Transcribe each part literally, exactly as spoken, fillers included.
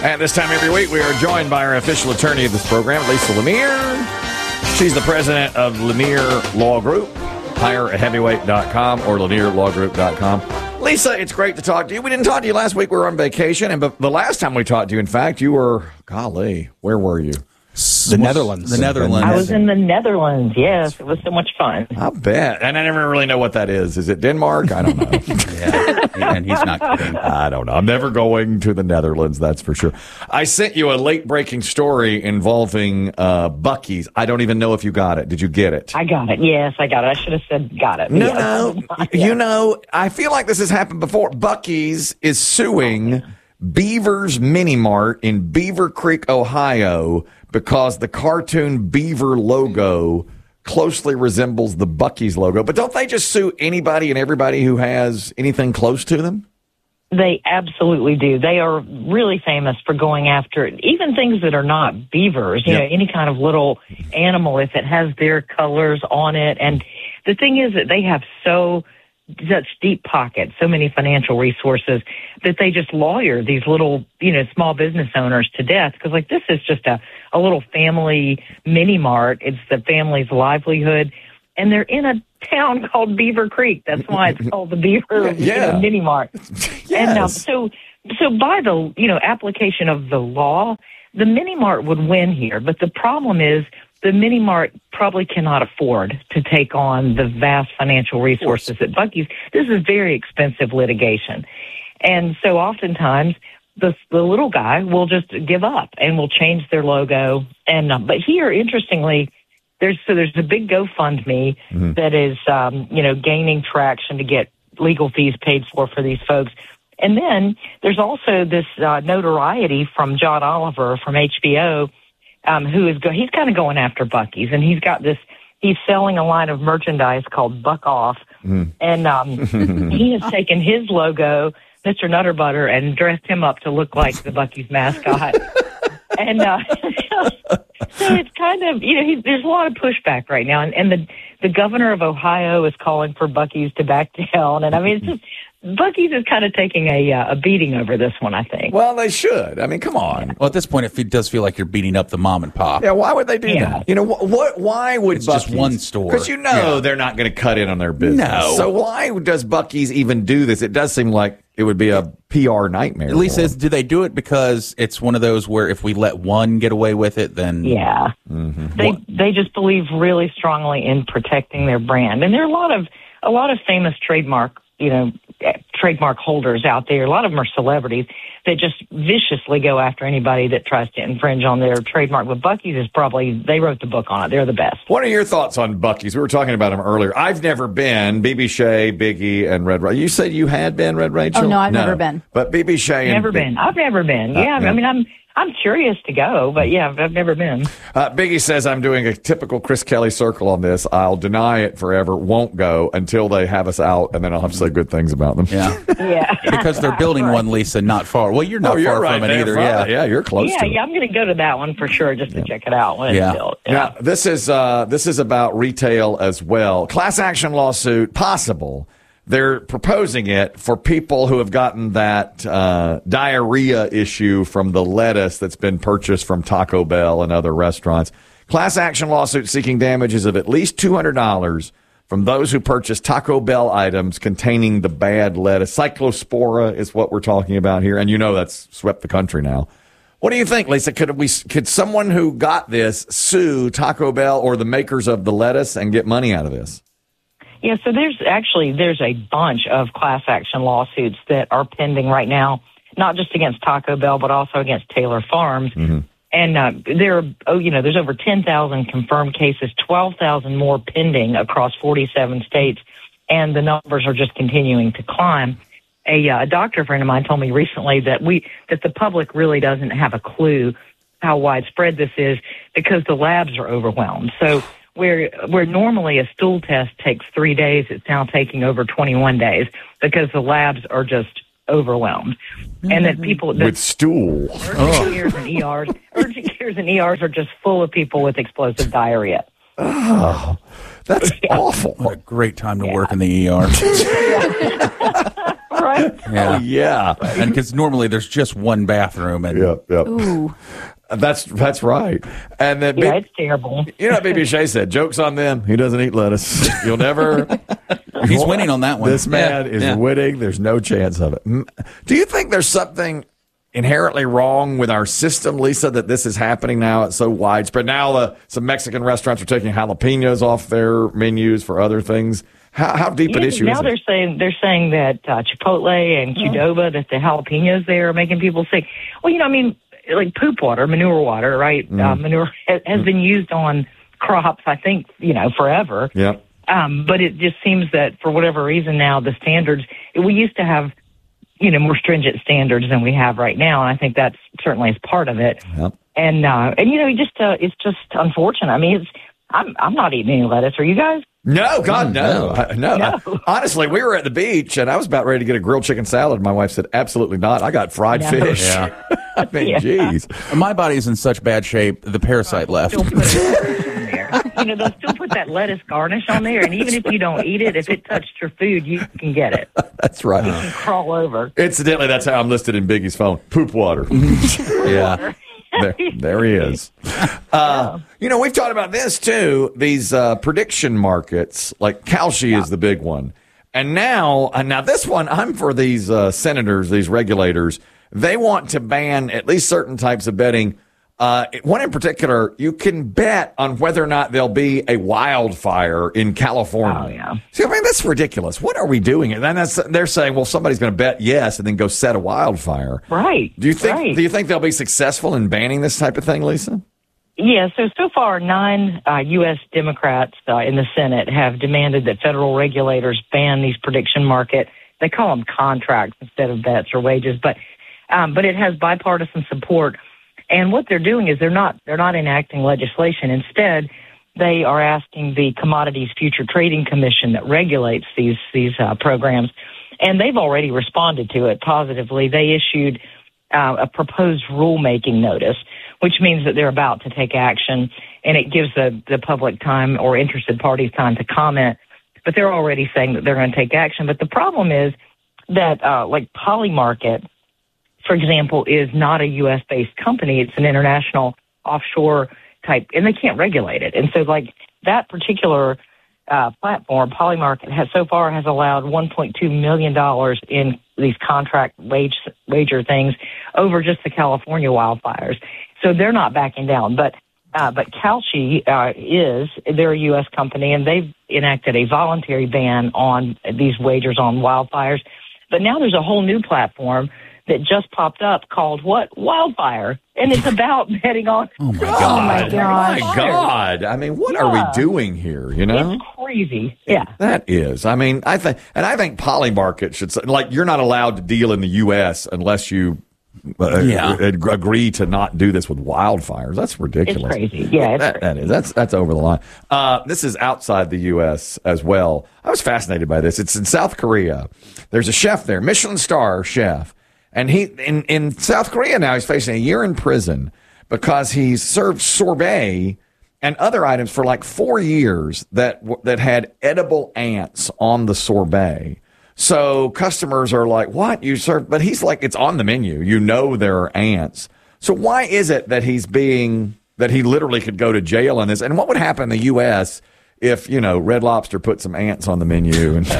At this time every week, we are joined by our official attorney of this program, Lisa Lemire. She's the president of Lemire Law Group. Hire at heavyweight dot com or lemire law group dot com. Lisa, it's great to talk to you. We didn't talk to you last week. We were on vacation. And but the last time we talked to you, in fact, you were, golly, where were you? The Netherlands. The Netherlands. I was in the Netherlands, yes. It was so much fun. I bet. And I never really know what that is. Is it Denmark? I don't know. Yeah, and he's not kidding. I don't know. I'm never going to the Netherlands, that's for sure. I sent you a late-breaking story involving uh, Buc-ee's. I don't even know if you got it. Did you get it? I got it. Yes, I got it. I should have said got it. No, yes. no. Yeah. You know, I feel like this has happened before. Buc-ee's is suing Beaver's Mini Mart in Beaver Creek, Ohio, because the cartoon beaver logo closely resembles the Buc-ee's logo. But don't they just sue anybody and everybody who has anything close to them? They absolutely do. They are really famous for going after even things that are not beavers, you Yep. know, any kind of little animal if it has their colors on it. And the thing is that they have so such deep pockets, so many financial resources that they just lawyer these little, you know, small business owners to death. Because, like, this is just a, a little family mini mart. It's the family's livelihood. And they're in a town called Beaver Creek. That's why it's called the Beaver Yeah. you know, Mini Mart. Yes. And um, so, so by the, you know, application of the law, the Mini Mart would win here. But the problem is, the Mini Mart probably cannot afford to take on the vast financial resources at Buc-ee's. This is very expensive litigation. And so oftentimes the, the little guy will just give up and will change their logo. And um, but here, interestingly, there's so there's a big GoFundMe mm-hmm. that is, um, you know, gaining traction to get legal fees paid for for these folks. And then there's also this uh, notoriety from John Oliver from H B O, Um, who is go- he's kind of going after Buc-ee's, and he's got this. He's selling a line of merchandise called Buck Off, mm. and um, he has taken his logo, Mister Nutter Butter, and dressed him up to look like the Buc-ee's mascot. and uh, so it's kind of, you know, he's, there's a lot of pushback right now, and, and the the governor of Ohio is calling for Buc-ee's to back down, and I mean, it's just. Buc-ee's is kind of taking a uh, a beating over this one, I think. Well, they should. I mean, come on. Well, at this point, it fe- does feel like you're beating up the mom and pop. Yeah, why would they do Yeah. that? You know, wh- what? Why would It's Buc-ee's? just one store. Because you know Yeah. they're not going to cut in on their business. No. So why does Buc-ee's even do this? It does seem like it would be a P R nightmare. At least, for is, them. do they do it because it's one of those where if we let one get away with it, then Yeah, Mm-hmm. they they just believe really strongly in protecting their brand, and there are a lot of a lot of famous trademark, you know, trademark holders out there. A lot of them are celebrities that just viciously go after anybody that tries to infringe on their trademark. But Buc-ee's is probably, they wrote the book on it. They're the best. What are your thoughts on Buc-ee's? We were talking about them earlier. I've never been. B B Shea, Biggie, and Red Rachel. You said you had been, Red Rachel? Oh, no, I've never been. But B B Shea and Never been. I've never been. Yeah, Uh, yeah. I mean, I'm I'm curious to go, but yeah, I've, I've never been. Uh, Biggie says, I'm doing a typical Chris Kelly circle on this. I'll deny it forever, won't go until they have us out, and then I'll have to say good things about them. yeah, Yeah. because they're building Right. one, Lisa, not far. Well, you're not Oh, you're far right from it there either. from Yeah, it. Yeah, you're close Yeah, to it. yeah, I'm going to go to that one for sure just to check it out when Yeah. it's built. Now, this is uh, this is about retail as well. Class action lawsuit possible. They're proposing it for people who have gotten that uh, diarrhea issue from the lettuce that's been purchased from Taco Bell and other restaurants. Class action lawsuit seeking damages of at least two hundred dollars from those who purchase Taco Bell items containing the bad lettuce. Cyclospora is what we're talking about here, and you know that's swept the country now. What do you think, Lisa? Could we? Could someone who got this sue Taco Bell or the makers of the lettuce and get money out of this? Yeah, so there's actually, there's a bunch of class action lawsuits that are pending right now, not just against Taco Bell, but also against Taylor Farms. Mm-hmm. And uh, there are, oh, you know, there's over ten thousand confirmed cases, twelve thousand more pending across forty-seven states, and the numbers are just continuing to climb. A, uh, a doctor friend of mine told me recently that we, that the public really doesn't have a clue how widespread this is because the labs are overwhelmed. So where where normally a stool test takes three days, it's now taking over twenty-one days because the labs are just overwhelmed. Mm-hmm. And that people... That with stool. Urgent oh. cares and E Rs, urgent cares and E Rs are just full of people with explosive diarrhea. Oh, that's Yeah. awful. What a great time to yeah. work in the E R. right? Yeah. Oh, yeah. And because normally there's just one bathroom. And Yep, yep. Ooh. That's that's right. And then Yeah, Big- it's terrible. you know what B B Shea said? Joke's on them. He doesn't eat lettuce. You'll never. He's winning on that one. This man Yeah, is yeah. winning. There's no chance of it. Mm. Do you think there's something inherently wrong with our system, Lisa, that this is happening now? It's so widespread. Now uh, some Mexican restaurants are taking jalapenos off their menus for other things. How, how deep an Yeah, issue now is they're it? saying they're saying that uh, Chipotle and Qdoba, that the jalapenos there are making people sick. Well, you know, I mean, like poop water, manure water, right? Mm. Uh, manure has, has been used on crops, I think, you know, forever. Yep. Um, but it just seems that for whatever reason now the standards, we used to have, you know, more stringent standards than we have right now. And I think that's certainly is part of it. Yep. And, uh, and, you know, it just, uh, it's just unfortunate. I mean, it's, I'm, I'm not eating any lettuce. Are you guys? No, God, no. no. I- no. No. I- honestly, we were at the beach, and I was about ready to get a grilled chicken salad. My wife said, absolutely not. I got fried No. fish. Yeah. I mean, Yeah. geez. My body's in such bad shape, the parasite left. Still put garnish on there. You know, they'll still put that lettuce garnish on there. And even if you don't eat it, if it touched your food, you can get it. That's right. Crawl over. Incidentally, that's how I'm listed in Biggie's phone. Poop water. Yeah. there, there he is. Uh, you know, we've talked about this too. These uh, prediction markets, like Kalshi is the big one, and now, uh, now this one, I'm for these uh, senators, these regulators. They want to ban at least certain types of betting. Uh, one in particular, you can bet on whether or not there'll be a wildfire in California. Oh, yeah. See, I mean, that's ridiculous. What are we doing? And then that's, they're saying, well, somebody's going to bet yes and then go set a wildfire. Right. Do you think? Right. Do you think they'll be successful in banning this type of thing, Lisa? Yeah, so so far, nine uh, U S Democrats uh, in the Senate have demanded that federal regulators ban these prediction market. They call them contracts instead of bets or wages, but um, but it has bipartisan support. And what they're doing is they're not they're not enacting legislation. Instead, they are asking the Commodities Future Trading Commission that regulates these these uh, programs, and they've already responded to it positively. They issued uh, a proposed rulemaking notice, which means that they're about to take action, and it gives the, the public time or interested parties time to comment. But they're already saying that they're going to take action. But the problem is that, uh, like Polymarket, for example, is not a U S-based company. It's an international offshore type, and they can't regulate it. And so, like, that particular uh, platform, Polymarket, has so far has allowed one point two million dollars in these contract wage wager things over just the California wildfires. So they're not backing down. But uh, but Kalshi uh, is, they're a U S company, and they've enacted a voluntary ban on these wagers on wildfires. But now there's a whole new platform that just popped up called what? Wildfire. And it's about betting on. Oh, my God, God. my gosh. God. I mean, what are Yeah. we doing here, you know? It's crazy. Yeah. That is. I mean, I think, and I think Polymarket should say, like, you're not allowed to deal in the U S unless you uh, Yeah. ag- agree to not do this with wildfires. That's ridiculous. It's crazy. Yeah, it's that, that is. That's that's over the line. Uh, this is outside the U S as well. I was fascinated by this. It's in South Korea. There's a chef there, Michelin star chef. And he in, in South Korea now, he's facing a year in prison because he's served sorbet and other items for like four years that that had edible ants on the sorbet. So customers are like, "What you serve?" But he's like, "It's on the menu. You know there are ants." So why is it that he's being that he literally could go to jail on this? And what would happen in the U S if you know Red Lobster put some ants on the menu and?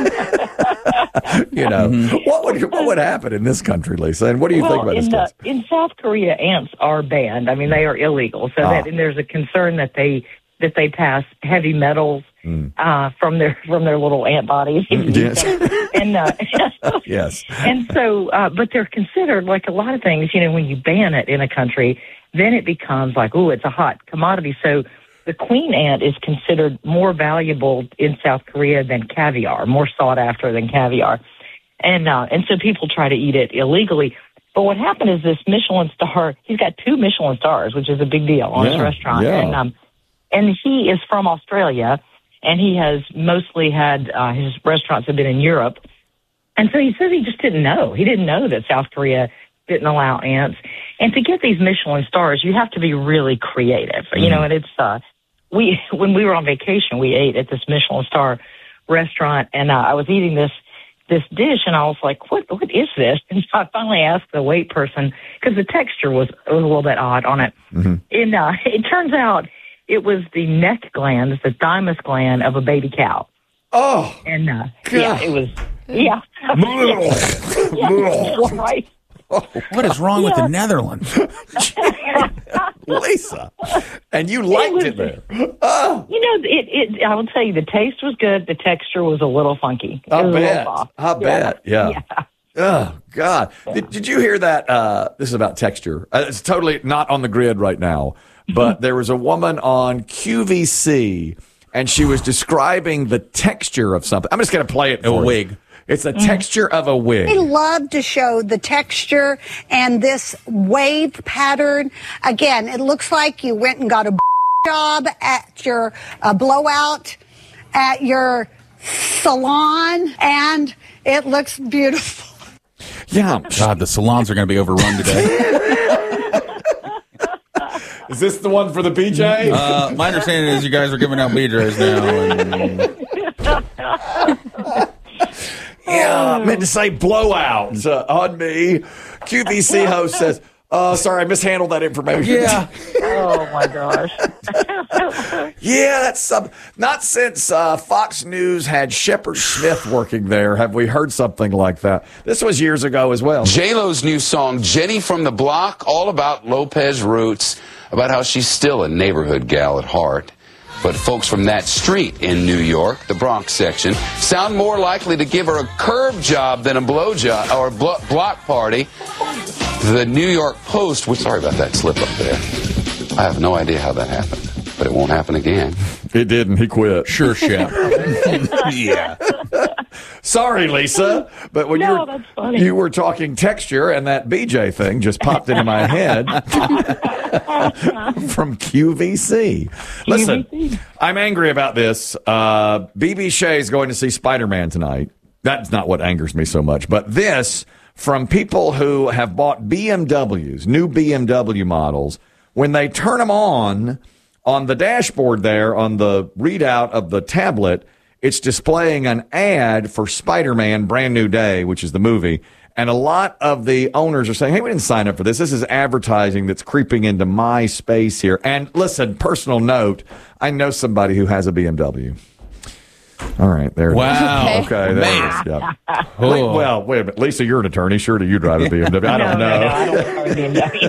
You know, mm-hmm. what would what would happen in this country, Lisa? And what do you well, think about in this the, case? in South Korea, ants are banned. I mean, they are illegal. So Ah. that and there's a concern that they that they pass heavy metals Mm. uh, from their from their little ant bodies. Yes. and uh, Yes. and so, uh, but they're considered like a lot of things. You know, when you ban it in a country, then it becomes like, oh, it's a hot commodity. So the queen ant is considered more valuable in South Korea than caviar, more sought after than caviar. And uh, and so people try to eat it illegally. But what happened is this Michelin star, he's got two Michelin stars, which is a big deal on Yeah, his restaurant. yeah. And um, and he is from Australia, and he has mostly had, uh, his restaurants have been in Europe. And so he says he just didn't know. He didn't know that South Korea didn't allow ants. And to get these Michelin stars, you have to be really creative, mm. you know, and it's, uh, we, when we were on vacation, we ate at this Michelin star restaurant, and uh, I was eating this this dish, and I was like, what what is this? And so I finally asked the wait person, because the texture was, was a little bit odd on it. Mm-hmm. And uh, it turns out it was the neck glands, the thymus gland of a baby cow. Oh. And uh, yeah, it was, yeah. yeah, right. What is wrong yeah. with the Netherlands? Lisa, and you liked it, was, it there. Oh. You know, it, it. I will tell you, the taste was good. The texture was a little funky. It I was bet. A I yeah. bet. Yeah. yeah. Oh, God. Yeah. Did, did you hear that? Uh, this is about texture. Uh, it's totally not on the grid right now, but there was a woman on Q V C, and she was describing the texture of something. I'm just going to play it for A you. wig. It's the texture of a wig. We love to show the texture and this wave pattern. Again, it looks like you went and got a job at your uh, blowout at your salon, and it looks beautiful. Yeah. God, the salons are going to be overrun today. Is this the one for the B J? Uh, my understanding is you guys are giving out B Js now. And... Yeah, I meant to say blowouts uh, on me. Q V C host says, uh, sorry, I mishandled that information. Yeah. Oh, my gosh. Yeah, that's something. Not since uh, Fox News had Shepard Smith working there have we heard something like that. This was years ago as well. J-Lo's new song, Jenny from the Block, all about Lopez roots, about how she's still a neighborhood gal at heart. But folks from that street in New York, the Bronx section, sound more likely to give her a curb job than a blow job or a blo block party. The New York Post, we're sorry about that slip up there. I have no idea how that happened, but it won't happen again. It didn't. He quit. Sure, Shep. Yeah. Sorry, Lisa, but when No, you were that's funny. you were talking texture, and that B J thing just popped into my head from Q V C. Listen, Q V C. I'm angry about this. Uh, B B Shea is going to see Spider-Man tonight. That's not what angers me so much, but this from people who have bought B M Ws, new B M W models, when they turn them on on the dashboard there on the readout of the tablet. It's displaying an ad for Spider-Man Brand New Day, which is the movie. And a lot of the owners are saying, hey, we didn't sign up for this. This is advertising that's creeping into my space here. And listen, personal note, I know somebody who has a B M W. All right, there it wow. is. Okay, there Man. it is. Yep. Wait, well, wait a minute. Lisa, you're an attorney. Surely you drive a B M W. I don't no, know. No, no, I don't have a B M W.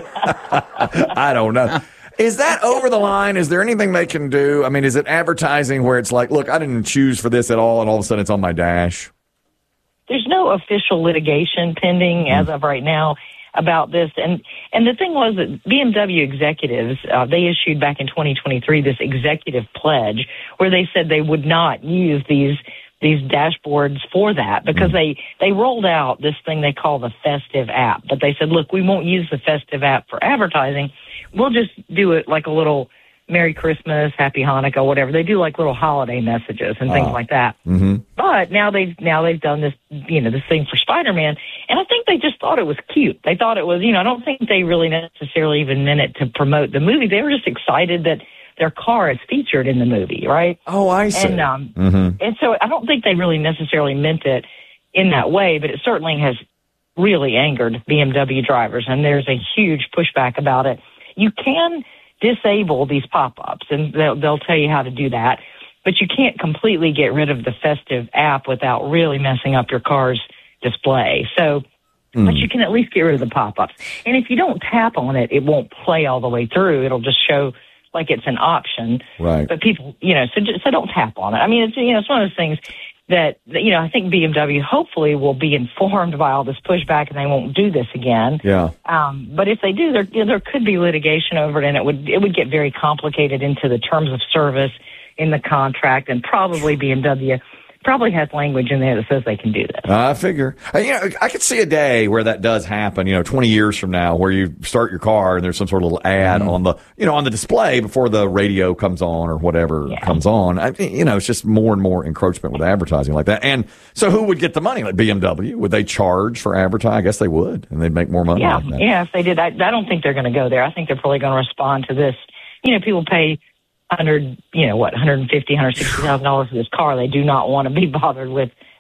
I don't know. Is that over the line? Is there anything they can do? I mean, is it advertising where it's like, look, I didn't choose for this at all, and all of a sudden it's on my dash? There's no official litigation pending as of right now about this. And and the thing was that B M W executives, uh, they issued back in twenty twenty-three this executive pledge where they said they would not use these these dashboards for that because they, they rolled out this thing they call the Festive app. But they said, look, we won't use the Festive app for advertising. We'll just do it like a little Merry Christmas, Happy Hanukkah, whatever. They do like little holiday messages and things uh, like that. Mm-hmm. But now they've now they've done this, you know, this thing for Spider-Man, and I think they just thought it was cute. They thought it was, you know, I don't think they really necessarily even meant it to promote the movie. They were just excited that their car is featured in the movie, right? Oh, I see. And um, mm-hmm. and so I don't think they really necessarily meant it in that way, but it certainly has really angered B M W drivers, and there's a huge pushback about it. You can disable these pop-ups, and they'll, they'll tell you how to do that, but you can't completely get rid of the Festive app without really messing up your car's display. So, mm. but you can at least get rid of the pop-ups. And if you don't tap on it, it won't play all the way through. It'll just show like it's an option. Right. But people, you know, so, just, so don't tap on it. I mean, it's, you know, it's one of those things that, you know, I think B M W hopefully will be informed by all this pushback and they won't do this again. Yeah. Um, but if they do, there, you know, there could be litigation over it, and it would it would get very complicated into the terms of service in the contract, and probably B M W probably has language in there that says they can do this. I figure. Uh, you know, I could see a day where that does happen, you know, twenty years from now, where you start your car and there's some sort of little ad mm-hmm. on the, you know, on the display before the radio comes on or whatever yeah. comes on. I, you know, it's just more and more encroachment with advertising like that. And so who would get the money? Like B M W? Would they charge for advertising? I guess they would, and they'd make more money. Yeah, like that. yeah, if they did. I, I don't think they're going to go there. I think they're probably going to respond to this. You know, people pay hundred, you know, what, one hundred fifty, one hundred sixty thousand dollars for this car. They do not want to be bothered with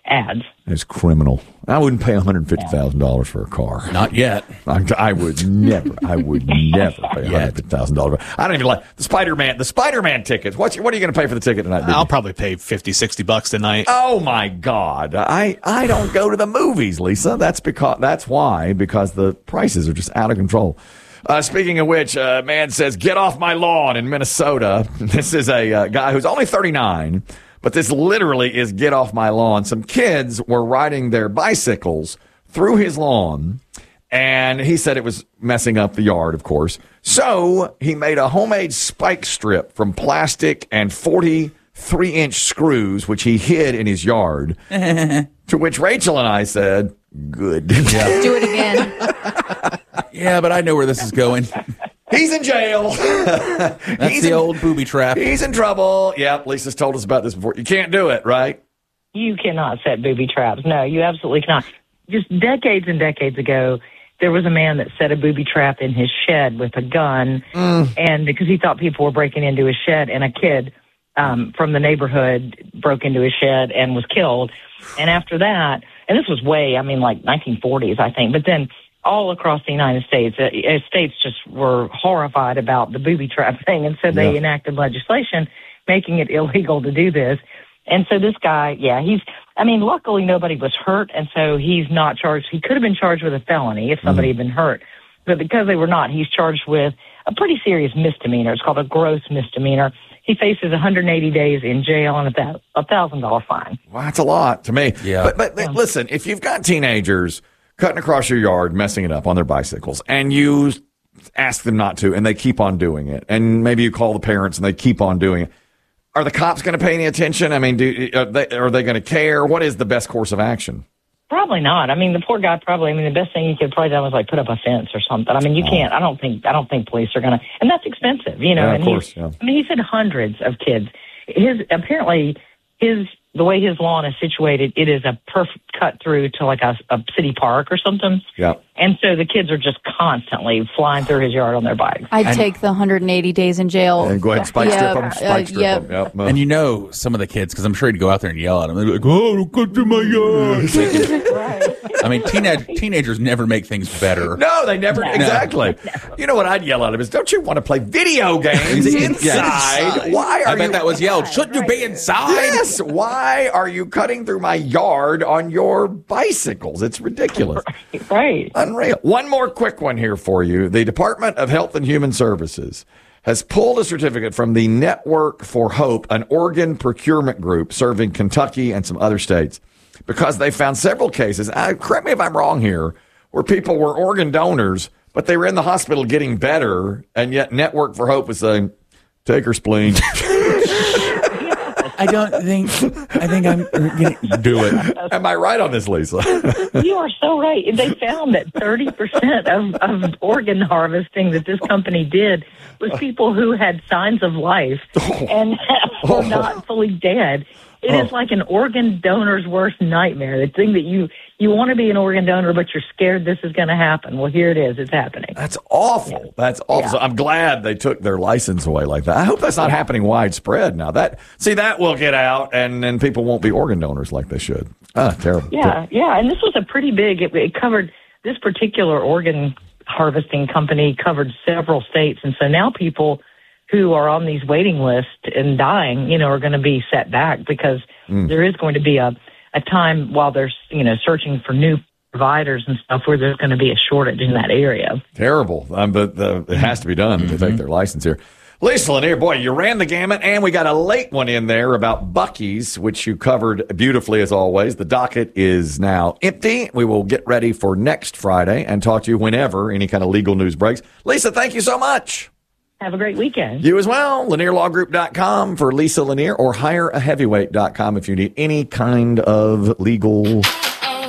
ads. It's criminal. I wouldn't pay one hundred fifty thousand dollars for a car. Not yet. I, I would never. I would never pay one hundred fifty thousand dollars. I don't even like the Spider-Man. The Spider-Man tickets. What's what are you going to pay for the ticket tonight? I'll probably pay fifty, sixty bucks tonight. Oh my God! I I don't go to the movies, Lisa. That's because that's why because the prices are just out of control. Uh, speaking of which, a man says, "Get off my lawn" in Minnesota. This is a uh, guy who's only thirty-nine. But this literally is get off my lawn. Some kids were riding their bicycles through his lawn, and he said it was messing up the yard, of course. So he made a homemade spike strip from plastic and forty-three inch screws, which he hid in his yard, to which Rachel and I said, good. Yeah. Do it again. Yeah, but I know where this is going. He's in jail. That's he's the in, old booby trap. He's in trouble. Yep, Lisa's told us about this before. You can't do it, right? You cannot set booby traps. No, you absolutely cannot. Just decades and decades ago, there was a man that set a booby trap in his shed with a gun, mm. and because he thought people were breaking into his shed, and a kid um, from the neighborhood broke into his shed and was killed. And after that, and this was way, I mean, like nineteen forties, I think, but then all across the United States, uh, states just were horrified about the booby trap thing, and so they yeah. enacted legislation making it illegal to do this. And so this guy, yeah, he's, I mean, luckily nobody was hurt, and so he's not charged. He could have been charged with a felony if somebody mm-hmm. had been hurt. But because they were not, he's charged with a pretty serious misdemeanor. It's called a gross misdemeanor. He faces one hundred eighty days in jail and a one thousand dollars fine. Well, that's a lot to me. Yeah. But, but, but yeah. listen, if you've got teenagers cutting across your yard, messing it up on their bicycles, and you ask them not to, and they keep on doing it, and maybe you call the parents and they keep on doing it, are the cops going to pay any attention? I mean, do, are they, are they going to care? What is the best course of action? Probably not. I mean, the poor guy probably, I mean, the best thing you could probably do was like put up a fence or something. I mean, you oh. can't, I don't think, I don't think police are going to, and that's expensive, you know. Yeah, and of course, yeah. I mean, he said hundreds of kids. His, apparently, his, the way his lawn is situated, it is a perfect cut through to like a, a city park or something. Yeah. And so the kids are just constantly flying through his yard on their bikes. I'd and, take the one hundred eighty days in jail. And go ahead and spike yep. strip them. Spike strip uh, yep. them. Yep. And you know some of the kids, because I'm sure he'd go out there and yell at them. They'd be like, oh, don't cut through my yard. Right. I mean, teenage, teenagers never make things better. No, they never. No. Exactly. No. You know what I'd yell at him is, don't you want to play video games inside? Yeah. Why are I bet you, that was yelled. Shouldn't you be inside? Yes. Why are you cutting through my yard on your bicycles? It's ridiculous. Right. right. Unreal. One more quick one here for you. The Department of Health and Human Services has pulled a certificate from the Network for Hope, an organ procurement group serving Kentucky and some other states, because they found several cases, uh, correct me if I'm wrong here, where people were organ donors, but they were in the hospital getting better, and yet Network for Hope was saying, take her spleen. I don't think, I think I'm going to do it. Am I right on this, Lisa? You are so right. They found that thirty percent of, of organ harvesting that this company did was people who had signs of life and were not fully dead. It oh. is like an organ donor's worst nightmare. The thing that you, you want to be an organ donor, but you're scared this is going to happen. Well, here it is. It's happening. That's awful. Yeah. That's awful. Yeah. So I'm glad they took their license away like that. I hope that's not yeah. happening widespread now. That see, that will get out, and then people won't be organ donors like they should. Ah, terrible. Yeah, terrible. yeah. And this was a pretty big, it, it covered, this particular organ harvesting company covered several states. And so now people who are on these waiting lists and dying, you know, are going to be set back because mm. there is going to be a, a time while they're, you know, searching for new providers and stuff where there's going to be a shortage in that area. Terrible. Um, but the, it has to be done mm-hmm. to take their license here. Lisa Lanier, boy, you ran the gamut, and we got a late one in there about Buc-ee's, which you covered beautifully as always. The docket is now empty. We will get ready for next Friday and talk to you whenever any kind of legal news breaks. Lisa, thank you so much. Have a great weekend. You as well. Lanier Law Group dot com for Lisa Lanier, or hire a heavyweight dot com if you need any kind of legal